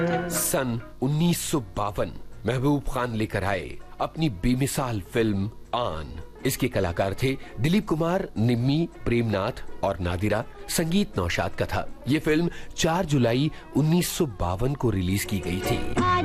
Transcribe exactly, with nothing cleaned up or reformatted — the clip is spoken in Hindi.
सन उन्नीस सौ बावन महबूब खान लेकर आए अपनी बेमिसाल फिल्म आन। इसके कलाकार थे दिलीप कुमार, निम्मी, प्रेमनाथ और नादिरा। संगीत नौशाद का था। ये फिल्म चार जुलाई उन्नीस सौ बावन को रिलीज की गई थी।